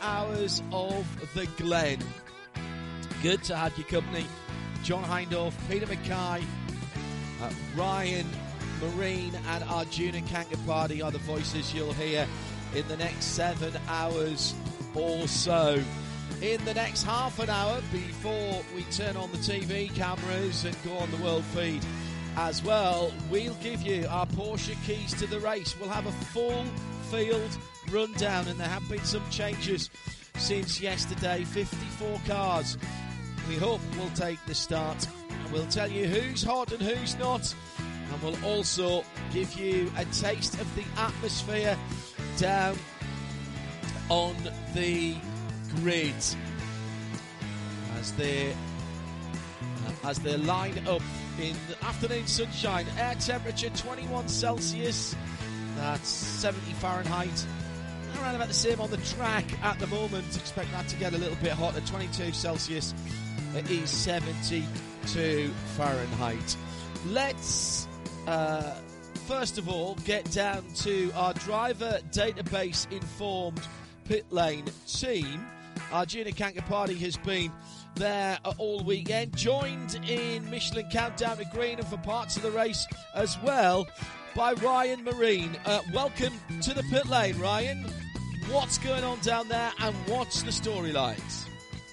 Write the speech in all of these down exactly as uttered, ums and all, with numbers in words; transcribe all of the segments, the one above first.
hours of the Glen. Good to have your company. John Hindhaugh, Peter Mackay, uh, Ryan Marine and Arjuna Kankapati are the voices you'll hear in the next seven hours or so. In the next half an hour, before we turn on the T V cameras and go on the world feed as well, we'll give you our Porsche keys to the race. We'll have a full field rundown, and there have been some changes since yesterday. fifty-four cars we hope will take the start, and we'll tell you who's hot and who's not, and we'll also give you a taste of the atmosphere down on the grid as they uh, as they line up in the afternoon sunshine. Air temperature twenty-one Celsius, that's seventy Fahrenheit. Around about the same on the track at the moment. Expect that to get a little bit hotter. twenty-two Celsius, it is seventy-two Fahrenheit. Let's uh, first of all get down to our driver database informed pit lane team. Arjuna Kankapati has been there all weekend, joined in Michelin Countdown to Green and for parts of the race as well by Ryan Marine. Uh, welcome to the pit lane, Ryan. What's going on down there and what's the storylines?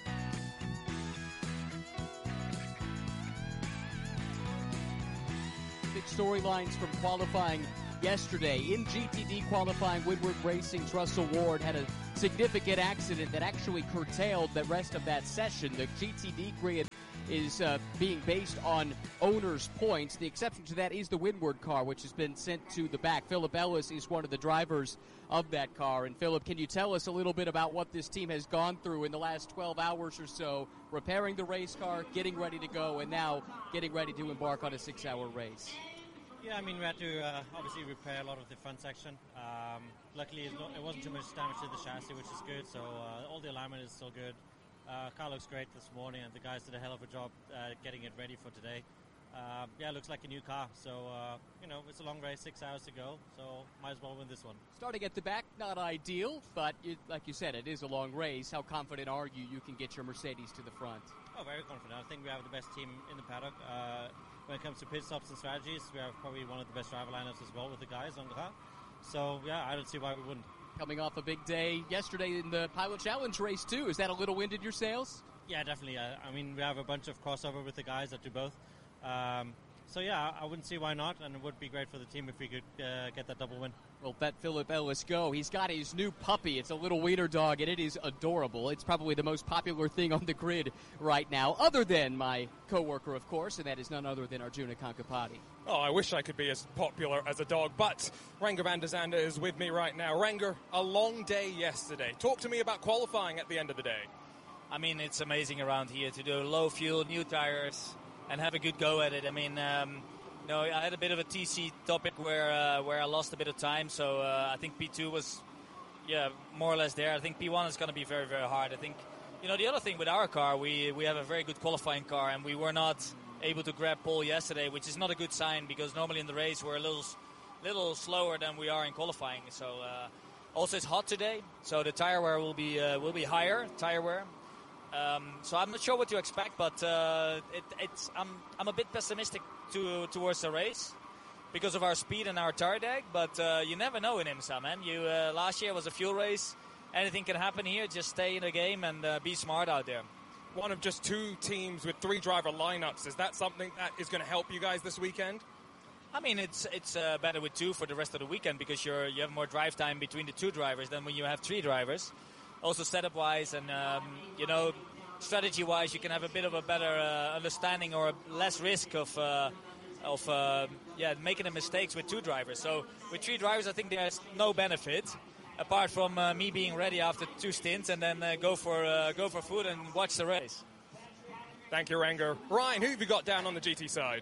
Big storylines from qualifying yesterday. In G T D qualifying, Woodward Racing's Russell Ward had a significant accident that actually curtailed the rest of that session. The G T D grid is uh, being based on owners' points. The exception to that is the Windward car, which has been sent to the back. Philip Ellis is one of the drivers of that car. And Philip, can you tell us a little bit about what this team has gone through in the last twelve hours or so, repairing the race car, getting ready to go, and now getting ready to embark on a six-hour race? Yeah, I mean, we had to uh, obviously repair a lot of the front section. Um, luckily, it wasn't too much damage to the chassis, which is good, so uh, all the alignment is still good. Uh, car looks great this morning, and the guys did a hell of a job uh, getting it ready for today. Uh, yeah, it looks like a new car, so, uh, you know, it's a long race, six hours to go, so might as well win this one. Starting at the back, not ideal, but it, like you said, it is a long race. How confident are you you can get your Mercedes to the front? Oh, very confident. I think we have the best team in the paddock. Uh, when it comes to pit stops and strategies, we have probably one of the best driver lineups as well with the guys on the car. So, yeah, I don't see why we wouldn't. Coming off a big day yesterday in the Pilot Challenge race, too. Is that a little wind in your sails? Yeah, definitely. Uh, I mean, we have a bunch of crossover with the guys that do both. Um, so, yeah, I wouldn't see why not, and it would be great for the team if we could uh, get that double win. Well, let Philip Ellis go. He's got his new puppy. It's a little wiener dog, and it is adorable. It's probably the most popular thing on the grid right now, other than my co-worker, of course, and that is none other than Arjuna Kankapati. Oh, I wish I could be as popular as a dog, but Renger van der Zande is with me right now. Renger, a long day yesterday. Talk to me about qualifying at the end of the day. I mean, it's amazing around here to do low fuel, new tires, and have a good go at it. I mean, um, you know, I had a bit of a T C topic where uh, where I lost a bit of time, so uh, I think P two was, yeah, more or less there. I think P one is going to be very, very hard. I think, you know, the other thing with our car, we we have a very good qualifying car, and we were not able to grab pole yesterday, which is not a good sign because normally in the race we're a little little slower than we are in qualifying. So uh, also it's hot today, so the tire wear will be uh, will be higher tire wear. Um, so I'm not sure what to expect, but uh, it, it's I'm I'm a bit pessimistic to, towards the race because of our speed and our tire deck. But uh, you never know in IMSA, man. You uh, last year was a fuel race. Anything can happen here. Just stay in the game and uh, be smart out there. One of just two teams with three driver lineups. Is that something that is going to help you guys this weekend? I mean, it's it's uh, better with two for the rest of the weekend because you're you have more drive time between the two drivers than when you have three drivers. Also setup-wise and, um, you know, strategy-wise, you can have a bit of a better uh, understanding or less risk of, uh, of uh, yeah, making the mistakes with two drivers. So with three drivers, I think there's no benefit apart from uh, me being ready after two stints and then uh, go for uh, go for food and watch the race. Thank you, Renger. Ryan, who have you got down on the G T side?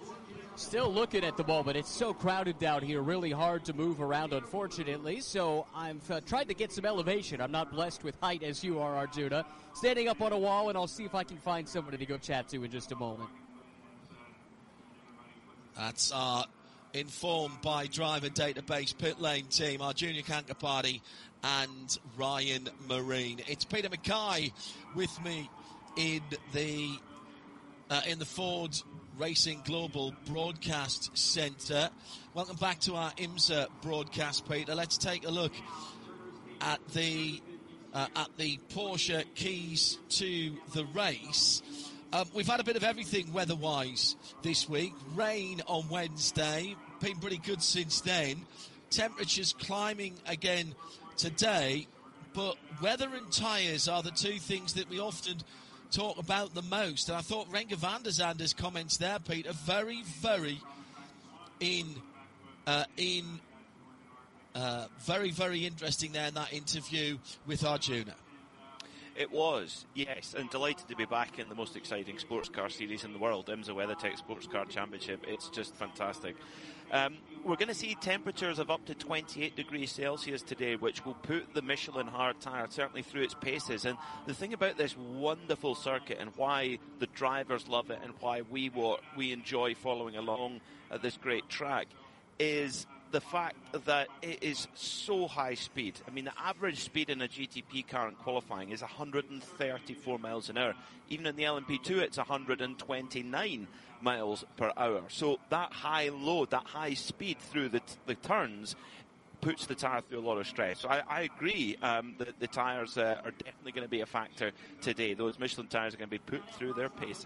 Still looking at the moment. It's so crowded down here, really hard to move around, unfortunately. So I've uh, tried to get some elevation. I'm not blessed with height as you are, Arjuna. Standing up on a wall, and I'll see if I can find somebody to go chat to in just a moment. That's our informed by driver database pit lane team, Arjuna Kankapati and Ryan Marine. It's Peter Mackay with me in the uh, in the Ford Racing Global Broadcast Centre. Welcome back to our IMSA broadcast, Peter. Let's take a look at the uh, at the Porsche keys to the race. Um, we've had a bit of everything weather-wise this week. Rain on Wednesday, been pretty good since then. Temperatures climbing again today, but weather and tyres are the two things that we often talk about the most. And I thought Renger van der Zande's comments there, Peter, very, very in uh, in uh, very, very interesting there in that interview with Arjuna. It was, yes, and delighted to be back in the most exciting sports car series in the world, IMSA WeatherTech Sports Car Championship. It's just fantastic. Um, we're going to see temperatures of up to twenty-eight degrees Celsius today, which will put the Michelin hard tyre certainly through its paces. And the thing about this wonderful circuit and why the drivers love it and why we we enjoy following along at this great track is the fact that it is so high speed. I mean, the average speed in a G T P car in qualifying is one hundred thirty-four miles an hour. Even in the L M P two, it's one hundred twenty-nine miles per hour. So that high load, that high speed through the, t- the turns puts the tyre through a lot of stress. So I, I agree um, that the tyres uh, are definitely going to be a factor today. Those Michelin tyres are going to be put through their paces.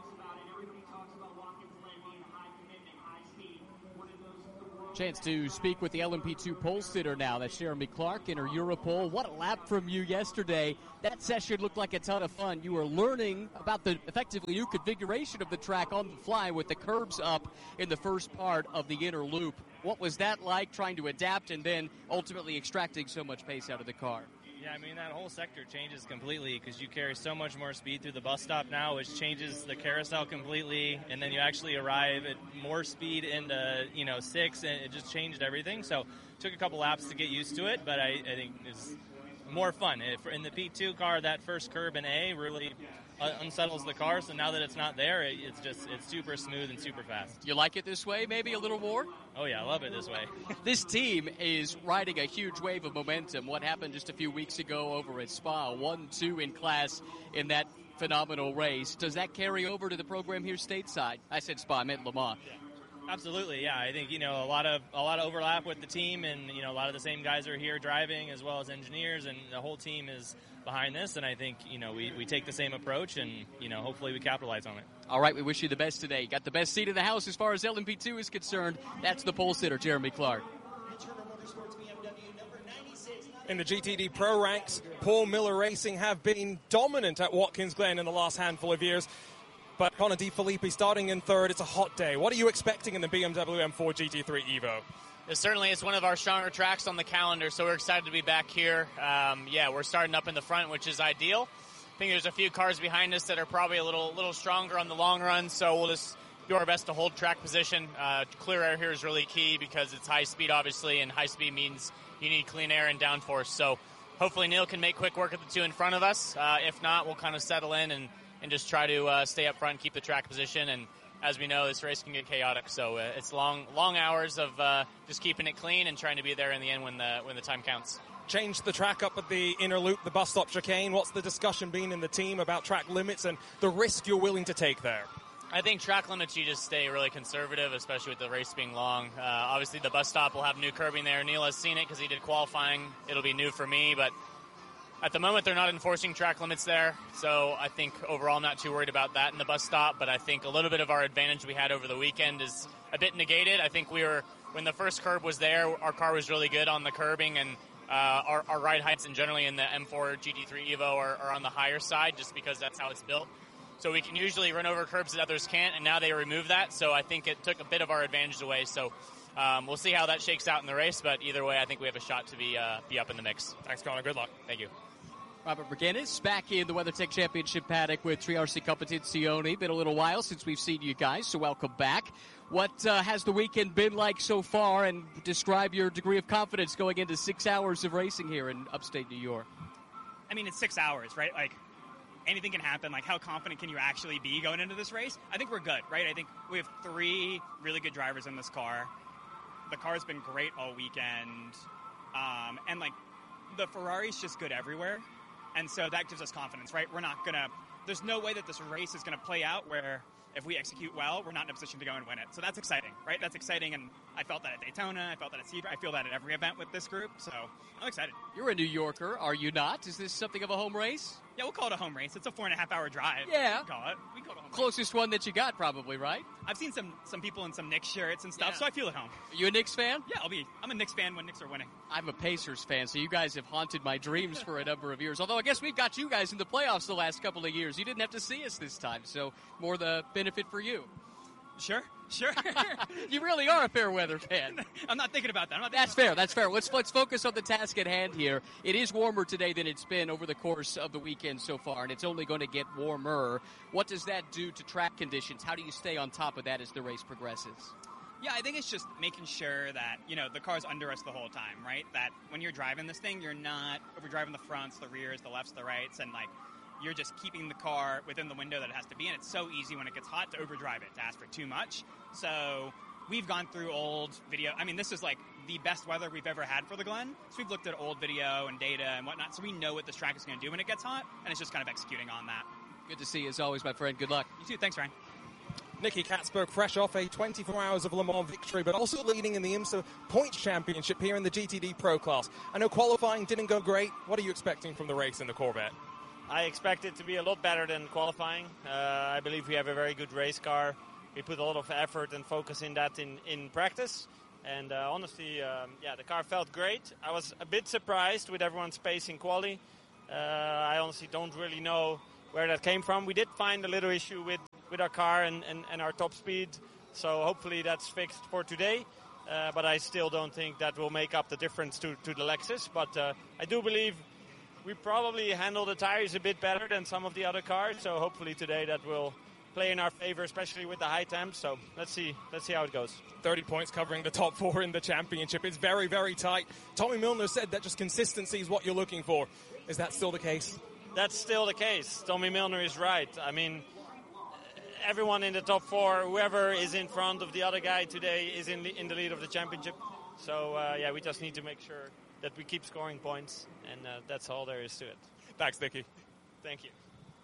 Chance to speak with the L M P two pole sitter now. That's Jeremy Clark in her Europole. What a lap from you yesterday. That session looked like a ton of fun. You were learning about the effectively new configuration of the track on the fly with the curbs up in the first part of the inner loop. What was that like, trying to adapt and then ultimately extracting so much pace out of the car? Yeah, I mean, that whole sector changes completely because you carry so much more speed through the bus stop now, which changes the carousel completely, and then you actually arrive at more speed into, you know, six, and it just changed everything. So it took a couple laps to get used to it, but I, I think it's more fun. If, in the P two car, that first curb in A really uh, unsettles the car, so now that it's not there, it, it's just it's super smooth and super fast. You like it this way, maybe a little more? Oh, yeah, I love it this way. This team is riding a huge wave of momentum. What happened just a few weeks ago over at Spa, one two in class in that phenomenal race. Does that carry over to the program here stateside? I said Spa, I meant Le Mans. Yeah. Absolutely, yeah. I think, you know, a lot of a lot of overlap with the team, and, you know, a lot of the same guys are here driving as well as engineers, and the whole team is behind this, and I think, you know, we, we take the same approach, and, you know, hopefully we capitalize on it. All right, we wish you the best today. Got the best seat in the house as far as L M P two is concerned. That's the pole sitter, Jeremy Clark. In the G T D Pro ranks, Paul Miller Racing have been dominant at Watkins Glen in the last handful of years. But Connor De Filippi starting in third. It's a hot day. What are you expecting in the B M W M four G T three Evo? It certainly is one of our stronger tracks on the calendar, so we're excited to be back here. Um, yeah, we're starting up in the front, which is ideal. I think there's a few cars behind us that are probably a little little stronger on the long run, so we'll just do our best to hold track position. Uh, clear air here is really key because it's high speed, obviously, and high speed means you need clean air and downforce. So hopefully Neil can make quick work of the two in front of us. Uh, if not, we'll kind of settle in and and just try to uh, stay up front and keep the track position. And as we know, this race can get chaotic, so uh, it's long long hours of uh, just keeping it clean and trying to be there in the end when the when the time counts. Change the track up at the inner loop, the bus stop chicane. What's the discussion been in the team about track limits and the risk you're willing to take there? I think track limits, you just stay really conservative, especially with the race being long. Uh, obviously, the bus stop will have new curbing there. Neil has seen it because he did qualifying. It'll be new for me, but at the moment, they're not enforcing track limits there, so I think overall I'm not too worried about that in the bus stop, but I think a little bit of our advantage we had over the weekend is a bit negated. I think we were, when the first curb was there, our car was really good on the curbing, and uh, our, our ride heights and generally in the M four G T three Evo are, are on the higher side just because that's how it's built. So we can usually run over curbs that others can't, and now they remove that, so I think it took a bit of our advantage away. So um, we'll see how that shakes out in the race, but either way, I think we have a shot to be uh, be up in the mix. Thanks, Connor. Good luck. Thank you. Robert McGinnis back in the WeatherTech Championship paddock with Triarci Competizione. Been a little while since we've seen you guys, so welcome back. What uh, has the weekend been like so far, and describe your degree of confidence going into six hours of racing here in upstate New York? I mean, it's six hours, right? Like, anything can happen. Like, how confident can you actually be going into this race? I think we're good, right? I think we have three really good drivers in this car. the car's been great all weekend, um, and like the Ferrari's just good everywhere, and so that gives us confidence, right? We're not gonna. There's no way that this race is gonna play out where if we execute well, we're not in a position to go and win it. So that's exciting, right? That's exciting, and I felt that at Daytona. I felt that at Sebring. I feel that at every event with this group, so I'm excited. You're a New Yorker, are you not? Is this something of a home race? Yeah, we'll call it a home race. It's a four and a half hour drive. Yeah. We call it. We call it a home Closest race. one that you got, probably, right? I've seen some some people in some Knicks shirts and stuff, Yeah. so I feel at home. Are you a Knicks fan? Yeah, I'll be. I'm a Knicks fan when Knicks are winning. I'm a Pacers fan, so you guys have haunted my dreams for a number of years. Although I guess we've got you guys in the playoffs the last couple of years. You didn't have to see us this time, so more the benefit for you. Sure, sure. You really are a fair weather fan. I'm not thinking about that. I'm not That's fair. That's fair. Let's let's focus on the task at hand here. It is warmer today than it's been over the course of the weekend so far, and it's only going to get warmer. What does that do to track conditions? How do you stay on top of that as the race progresses? Yeah, I think it's just making sure that, you know, the car's under us the whole time, right? That when you're driving this thing, you're not overdriving the fronts, the rears, the lefts, the rights, and, like, you're just keeping the car within the window that it has to be in. It's so easy when it gets hot to overdrive it, to ask for too much. So we've gone through old video. I mean, this is, like, the best weather we've ever had for the Glen. So we've looked at old video and data and whatnot, so we know what this track is going to do when it gets hot, and it's just kind of executing on that. Good to see you as always, my friend. Good luck. You too. Thanks, Ryan. Nicky Catsburg, fresh off a twenty-four hours of Le Mans victory, but also leading in the IMSA Points Championship here in the G T D Pro class. I know qualifying didn't go great. What are you expecting from the race in the Corvette? I expect it to be a lot better than qualifying. Uh, I believe we have a very good race car. We put a lot of effort and focus in that in, in practice. And uh, honestly, um, yeah, the car felt great. I was a bit surprised with everyone's pace in quali. Uh, I honestly don't really know where that came from. We did find a little issue with, with our car and, and, and our top speed. So hopefully that's fixed for today. Uh, but I still don't think that will make up the difference to, to the Lexus. But uh, I do believe we probably handle the tires a bit better than some of the other cars, so hopefully today that will play in our favor, especially with the high temps. So let's see, let's see how it goes. thirty points covering the top four in the championship. It's very, very tight. Tommy Milner said that just consistency is what you're looking for. Is that still the case? That's still the case. Tommy Milner is right. I mean, everyone in the top four, whoever is in front of the other guy today is in the, in the lead of the championship. So uh, yeah, we just need to make sure that we keep scoring points, and uh, that's all there is to it. Thanks, Nicky. Thank you.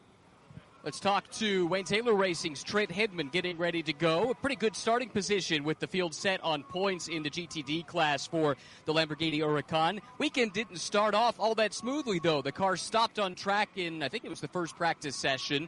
Let's talk to Wayne Taylor Racing's Trent Hidman getting ready to go. A pretty good starting position with the field set on points in the G T D class for the Lamborghini Huracan. Weekend didn't start off all that smoothly, though. The car stopped on track in, I think it was the first practice session.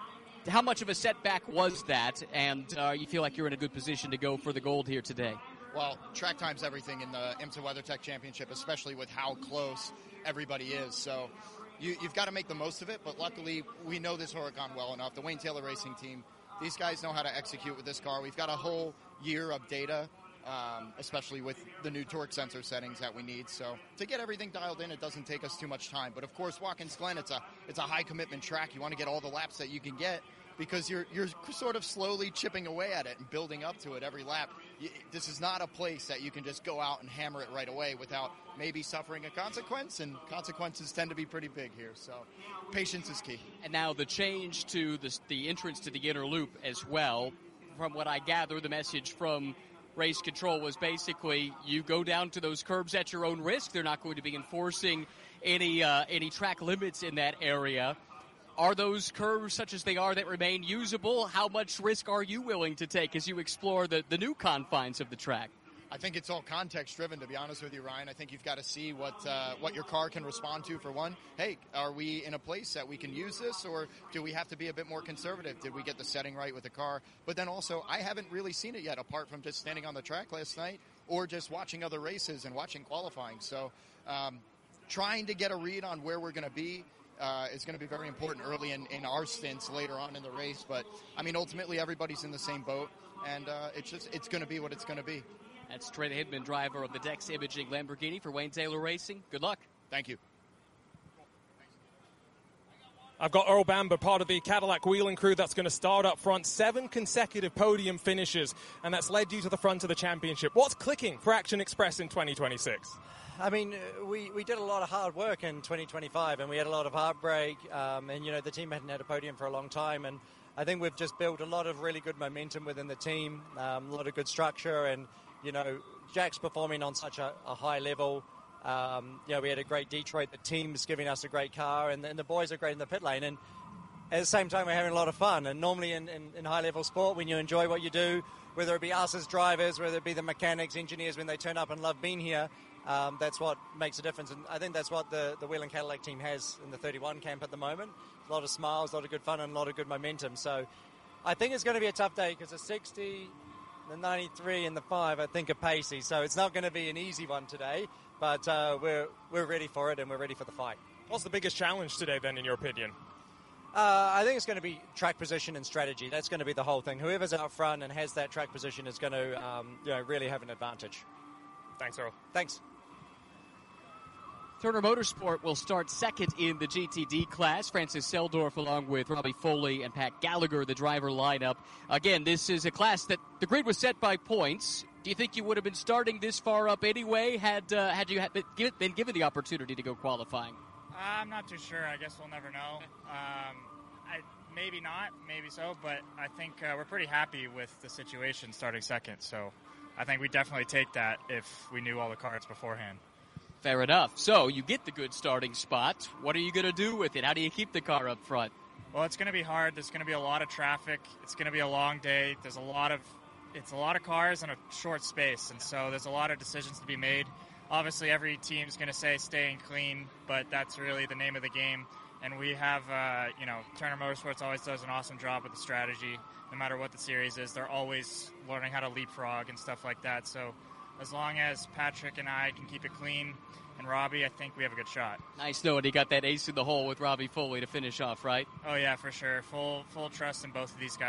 How much of a setback was that, and uh, you feel like you're in a good position to go for the gold here today? Well, track time's everything in the IMSA WeatherTech Championship, especially with how close everybody is. So you, you've got to make the most of it, but luckily we know this Huracan well enough. The Wayne Taylor Racing team, these guys know how to execute with this car. We've got a whole year of data, um, especially with the new torque sensor settings that we need. So to get everything dialed in, it doesn't take us too much time. But, of course, Watkins Glen, it's a, it's a high-commitment track. You want to get all the laps that you can get, because you're you're sort of slowly chipping away at it and building up to it every lap. This is not a place that you can just go out and hammer it right away without maybe suffering a consequence, and consequences tend to be pretty big here. So patience is key. And now the change to the, the entrance to the inner loop as well. From what I gather, the message from race control was basically you go down to those curbs at your own risk. They're not going to be enforcing any uh, any track limits in that area. Are those curves, such as they are, that remain usable? How much risk are you willing to take as you explore the, the new confines of the track? I think it's all context-driven, to be honest with you, Ryan. I think you've got to see what uh, what your car can respond to, for one. Hey, are we in a place that we can use this, or do we have to be a bit more conservative? Did we get the setting right with the car? But then also, I haven't really seen it yet, apart from just standing on the track last night or just watching other races and watching qualifying. So um, trying to get a read on where we're going to be Uh, is going to be very important early in, in our stints later on in the race. But, I mean, ultimately everybody's in the same boat, and uh, it's just it's going to be what it's going to be. That's Trent Hidman, driver of the Dex Imaging Lamborghini for Wayne Taylor Racing. Good luck. Thank you. I've got Earl Bamber, part of the Cadillac wheeling crew that's going to start up front. Seven consecutive podium finishes, and that's led you to the front of the championship. What's clicking for Action Express in twenty twenty-six? I mean, we, we did a lot of hard work in twenty twenty-five, and we had a lot of heartbreak, um, and, you know, the team hadn't had a podium for a long time, and I think we've just built a lot of really good momentum within the team, um, a lot of good structure, and, you know, Jack's performing on such a, a high level. Um, you know, we had a great Detroit. The team's giving us a great car, and, and the boys are great in the pit lane. And at the same time, we're having a lot of fun. And normally in, in, in high-level sport, when you enjoy what you do, whether it be us as drivers, whether it be the mechanics, engineers, when they turn up and love being here, um, that's what makes a difference. And I think that's what the, the Whelen Cadillac team has in the thirty-one camp at the moment. A lot of smiles, a lot of good fun, and a lot of good momentum. So I think it's going to be a tough day because the sixty, the ninety-three, and the five, I think, are pacey. So it's not going to be an easy one today, but uh, we're, we're ready for it, and we're ready for the fight. What's the biggest challenge today, then, in your opinion? Uh, I think it's going to be track position and strategy. That's going to be the whole thing. Whoever's out front and has that track position is going to um, you know, really have an advantage. Thanks, Earl. Thanks. Turner Motorsport will start second in the G T D class. Francis Seldorf along with Robbie Foley and Pat Gallagher, the driver lineup. Again, this is a class that the grid was set by points. Do you think you would have been starting this far up anyway had uh, had you been given the opportunity to go qualifying? I'm not too sure. I guess we'll never know. Um, I, maybe not, maybe so, but I think uh, we're pretty happy with the situation starting second. So I think we definitely take that if we knew all the cards beforehand. Fair enough. So you get the good starting spot. What are you going to do with it? How do you keep the car up front? Well, it's going to be hard. There's going to be a lot of traffic. It's going to be a long day. There's a lot of it's a lot of cars in a short space, and so there's a lot of decisions to be made. Obviously, every team's going to say staying clean, but that's really the name of the game. And we have, uh, you know, Turner Motorsports always does an awesome job with the strategy. No matter what the series is, they're always learning how to leapfrog and stuff like that. So as long as Patrick and I can keep it clean, and Robbie, I think we have a good shot. Nice knowing he got that ace in the hole with Robbie Foley to finish off, right? Oh, yeah, for sure. Full full trust in both of these guys.